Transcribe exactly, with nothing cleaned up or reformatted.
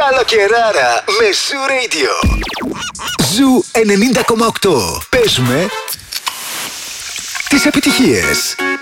Καλοκαιράρα με Zoo Radio. Ζου ενενήντα κόμμα οκτώ. Παίζουμε τις επιτυχίες.